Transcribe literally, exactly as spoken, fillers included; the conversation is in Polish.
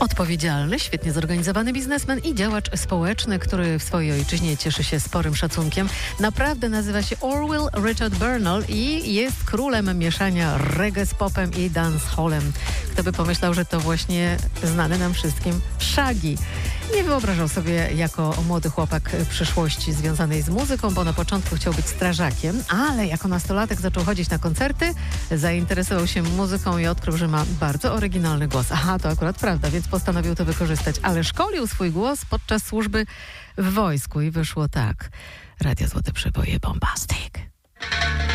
Odpowiedzialny, świetnie zorganizowany biznesmen i działacz społeczny, który w swojej ojczyźnie cieszy się sporym szacunkiem. Naprawdę nazywa się Orville Richard Burnell i jest królem mieszania reggae z popem i dancehallem. Kto by pomyślał, że to właśnie znany nam wszystkim Shaggy. Nie wyobrażał sobie jako młody chłopak przyszłości związanej z muzyką, bo na początku chciał być strażakiem, ale jako nastolatek zaczął chodzić na koncerty, zainteresował się muzyką i odkrył, że ma bardzo oryginalny głos. Aha, to akurat prawda, więc postanowił to wykorzystać, ale szkolił swój głos podczas służby w wojsku i wyszło tak. Radio Złote Przeboje Bombastic.